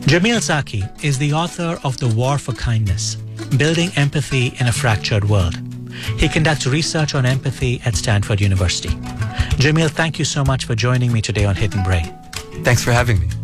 Jamil Zaki is the author of The War for Kindness, Building Empathy in a Fractured World. He conducts research on empathy at Stanford University. Jamil, thank you so much for joining me today on Hidden Brain. Thanks for having me.